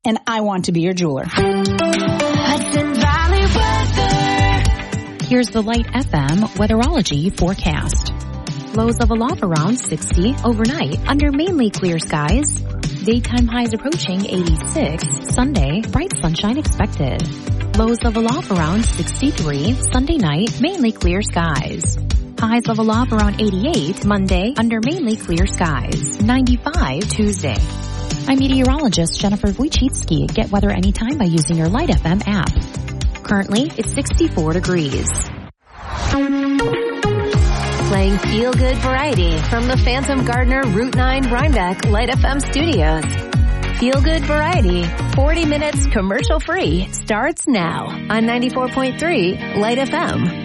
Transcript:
and I want to be your jeweler. Hudson Valley weather. Here's the Light FM weatherology forecast. Lows of a low around 60 overnight under mainly clear skies. Daytime highs approaching 86. Sunday, bright sunshine expected. Lows of a low around 63. Sunday night, mainly clear skies. Highs of a low around 88. Monday, under mainly clear skies. 95 Tuesday. I'm meteorologist Jennifer Wojcicki. Get weather anytime by using your Light FM app. Currently, it's 64 degrees. Playing feel-good variety from the Phantom Gardener Route 9 Rhinebeck Light FM studios. Feel-good variety, 40 minutes commercial-free, starts now on 94.3 Light FM.